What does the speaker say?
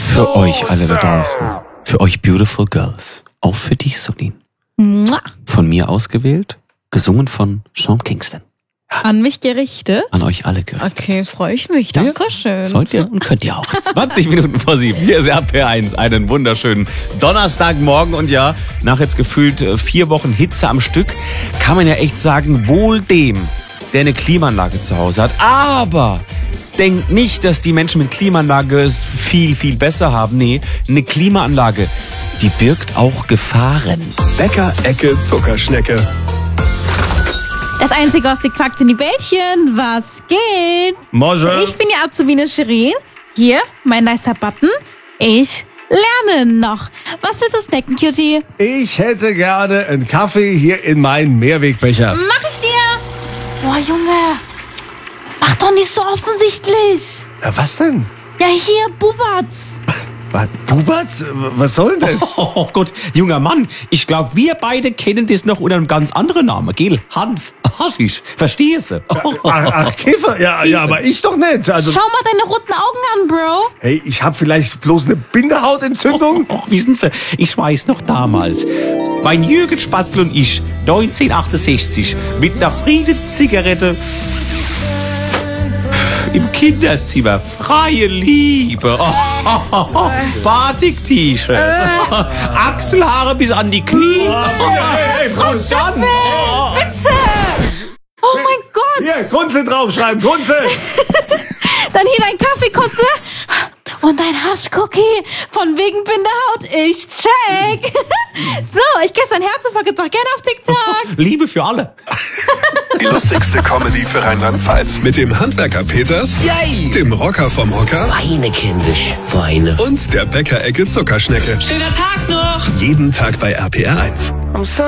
Für euch alle da draußen. Für euch Beautiful Girls. Auch für dich, Solin. Mua. Von mir ausgewählt, gesungen von Sean Kingston. An mich gerichtet? An euch alle gerichtet. Okay, freue ich mich. Dankeschön. Sollt ihr und könnt ihr auch. 20 Minuten vor 7. Hier ist RP1. Einen wunderschönen Donnerstagmorgen. Und ja, nach jetzt gefühlt 4 Wochen Hitze am Stück, kann man ja echt sagen, wohl dem, der eine Klimaanlage zu Hause hat. Aber denkt nicht, dass die Menschen mit Klimaanlage es viel, viel besser haben. Nee, eine Klimaanlage, die birgt auch Gefahren. Bäcker-Ecke Zuckerschnecke. Das Einzige, was die quackt in die Bällchen. Was geht? Mosche. Ich bin die Azubine Shirin. Hier, mein nicer Button. Ich lerne noch. Was willst du snacken, Cutie? Ich hätte gerne einen Kaffee hier in meinen Mehrwegbecher. Mach ich dir. Boah, Junge. Mach doch nicht so offensichtlich. Ja, was denn? Ja, hier, Bubatz. Was, Bubatz? Was soll denn das? Oh Gott, junger Mann, ich glaube, wir beide kennen das noch unter einem ganz anderen Namen, gell? Hanf, Haschisch, verstehst du? Ach, Käfer? Ja, aber ich doch nicht. Also, Schau mal deine roten Augen an, Bro. hey, ich habe vielleicht bloß eine Bindehautentzündung. Wissen Sie, ich weiß noch damals, mein Jürgen Spatzl und ich, 1968, mit einer Friedenszigarette im Kinderzimmer, freie Liebe, Batik-T-Shirt, Achselhaare bis an die Knie. Hey, Staffel, bitte. Oh mein Gott. Hier, Kunze draufschreiben, Kunze. Dann hier dein Kaffee, Kotze. Und dein Haschcookie von wegen Bindehaut. Ich check. So, ich küsse dein Herz und folge doch gerne auf TikTok. Liebe für alle. Die lustigste Comedy für Rheinland-Pfalz. Mit dem Handwerker Peters, Yay. dem Rocker vom Hocker Weine, kindisch, weine. und der Bäcker-Ecke Zuckerschnecke. Schöner Tag noch. Jeden Tag bei RPR1.